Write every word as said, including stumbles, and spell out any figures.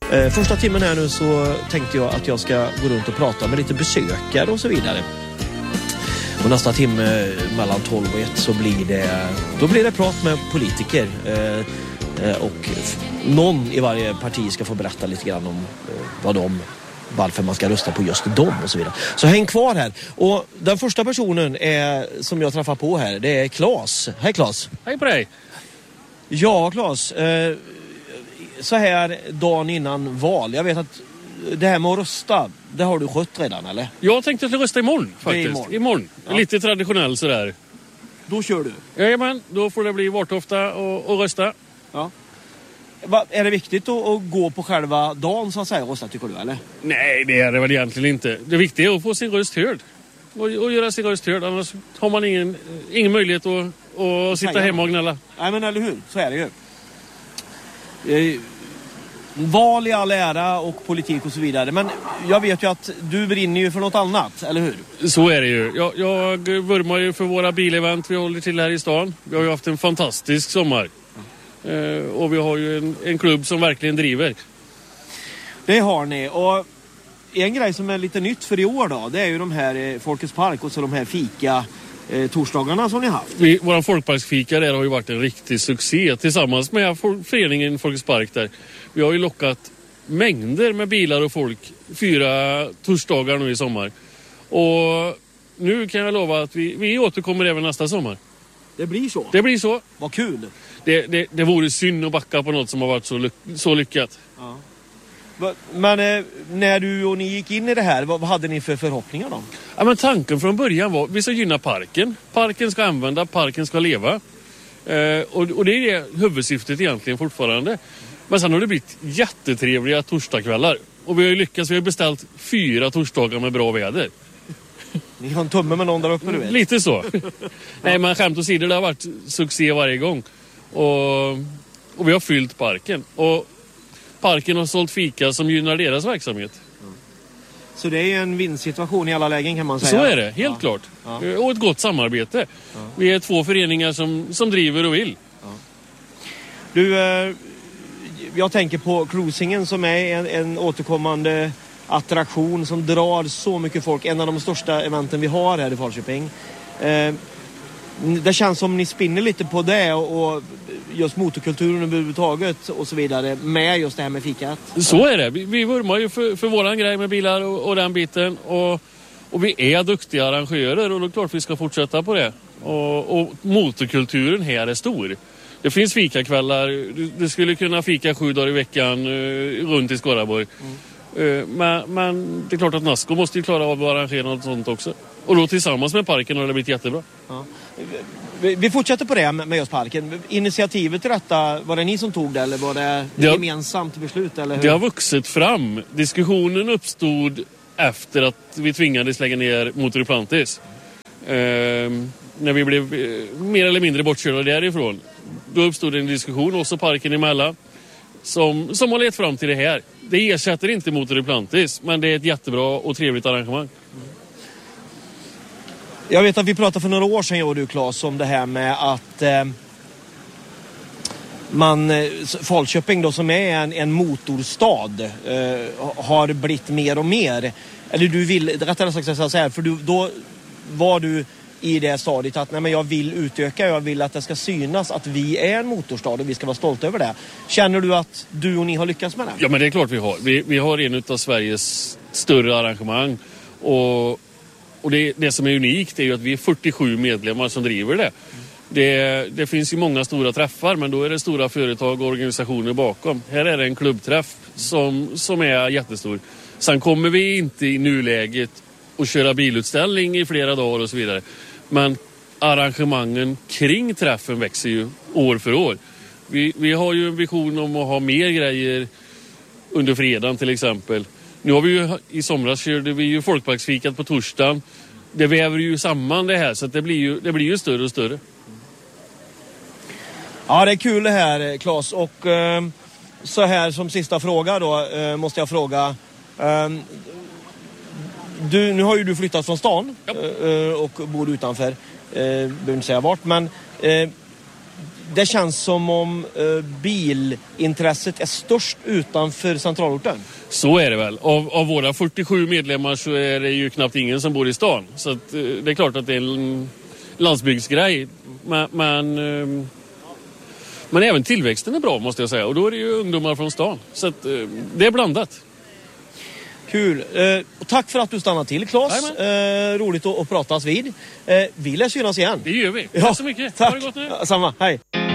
Eh, första timmen här nu så tänkte jag att jag ska gå runt och prata med lite besökare och så vidare. Och nästa timme mellan tolv och ett så blir det, då blir det prat med politiker. Eh, eh, och f- någon i varje parti ska få berätta lite grann om eh, vad de, varför man ska rösta på just dem och så vidare. Så häng kvar här. Och den första personen är, som jag träffar på här, det är Claes. Hej Claes. Hej på dig. Ja Claes, eh, så här dagen innan val. Jag vet att det här med att rösta, det har du skött redan, eller? Jag tänkte att jag rösta imorgon faktiskt. imorgon. imorgon. Ja. Lite traditionell sådär. Då kör du. Jajamän, då får det bli Vartofta och, och rösta. Ja. Va, är det viktigt att, att gå på själva dagen så att säga och rösta, tycker du, eller? Nej, det är det väl egentligen inte. Det viktiga är att få sin röst hörd. Och, och göra sin röst hörd. Annars har man ingen, ingen möjlighet att, att sitta hemma och gnälla. Nej, men eller hur? Så är det ju. Eh, val i all ära och politik och så vidare. Men jag vet ju att du brinner ju för något annat, eller hur? Så är det ju. Jag, jag vurmar ju för våra bilevent vi håller till här i stan. Vi har ju haft en fantastisk sommar. Eh, och vi har ju en, en klubb som verkligen driver. Det har ni. Och en grej som är lite nytt för i år då, det är ju de här eh, Folkets park och så de här fika eh, torsdagarna som ni har haft. Vi, våran folkparksfika där har ju varit en riktig succé tillsammans med for, föreningen Folkets park där. Vi har ju lockat mängder med bilar och folk fyra torsdagar nu i sommar. Och nu kan jag lova att vi, vi återkommer även nästa sommar. Det blir så? Det blir så. Vad kul! Det, det, det vore synd att backa på något som har varit så, lyck, så lyckat. Ja. Men eh, när du och ni gick in i det här, vad, vad hade ni för förhoppningar då? Ja, men tanken från början var att vi ska gynna parken. Parken ska använda, parken ska leva. Eh, och, och det är det huvudsyftet egentligen fortfarande. Men sen har det blivit jättetrevliga torsdagskvällar. Och vi har ju lyckats, vi har beställt fyra torsdagar med bra väder. Ni har en tumme med någon där uppe, du vet. Lite så. Nej, men skämt åsido, det har varit succé varje gång. Och, och vi har fyllt parken. Och parken har sålt fika som gynnar deras verksamhet. Så det är en vinstsituation i alla lägen, kan man säga. Så är det, helt ja. klart. Ja. Och ett gott samarbete. Ja. Vi är två föreningar som, som driver och vill. Ja. Du, eh, jag tänker på cruisingen som är en, en återkommande attraktion som drar så mycket folk. En av de största eventen vi har här i Falköping. Eh, det känns som ni spinner lite på det och, och just motorkulturen överhuvudtaget och så vidare med just det här med fikat. Så är det. Vi, vi vurmar ju för, för våran grej med bilar och, och den biten. Och, och vi är duktiga arrangörer och det är klart vi ska fortsätta på det. Och, och motorkulturen här är stor. Det finns fikakvällar. Du, du skulle kunna fika sju dagar i veckan uh, runt i Skaraborg. Mm. Uh, men, men det är klart att Nasco måste ju klara av att arrangera något sånt också. Och då tillsammans med parken har det blivit jättebra. Ja. Vi, vi fortsätter på det med just parken. Initiativet till detta, var det ni som tog det eller var det, det har, gemensamt beslut? Eller hur? Det har vuxit fram. Diskussionen uppstod efter att vi tvingades lägga ner Motorplantis. Uh, när vi blev uh, mer eller mindre bortkörda därifrån. Då uppstod en diskussion också parken emellan som, som har lett fram till det här. Det ersätter inte Motorplantis, men det är ett jättebra och trevligt arrangemang. Jag vet att vi pratade för några år sedan, jag och du Claes, om det här med att eh, man, Falköping då som är en, en motorstad eh, har blivit mer och mer. Eller du vill, rättare sagt så här, för du, då var du i det stadiet att nej, men jag vill utöka, jag vill att det ska synas att vi är en motorstad och vi ska vara stolta över det. Känner du att du och ni har lyckats med det? Ja, men det är klart vi har. Vi, vi har en av Sveriges större arrangemang och, och det, det som är unikt är ju att vi är fyrtiosju medlemmar som driver det. Det, det finns ju många stora träffar, men då är det stora företag och organisationer bakom. Här är det en klubbträff som, som är jättestor. Sen kommer vi inte i nuläget att köra bilutställning i flera dagar och så vidare. Men arrangemangen kring träffen växer ju år för år. Vi, vi har ju en vision om att ha mer grejer under fredagen till exempel. Nu har vi ju, i somras körde vi ju folkparksfikat på torsdagen. Det väver ju samman det här så att det blir ju, det blir ju större och större. Ja, det är kul det här, Claes. Och eh, så här som sista fråga då eh, måste jag fråga. Eh, du, nu har ju du flyttat från stan eh, och bor utanför. Eh, behöver inte säga vart, men eh, det känns som om uh, bilintresset är störst utanför centralorten. Så är det väl. Av, av våra fyrtiosju medlemmar så är det ju knappt ingen som bor i stan. Så att, uh, det är klart att det är en landsbygdsgrej. Men, men, uh, men även tillväxten är bra, måste jag säga. Och då är det ju ungdomar från stan. Så att, uh, det är blandat. Kul. Eh, och tack för att du stannade till, Claes. Eh, roligt att, att pratas vid. Eh, vi läser synas igen. Det gör vi. Ja, tack så mycket. Tack. Ha det gott nu. Ja, samma. Hej.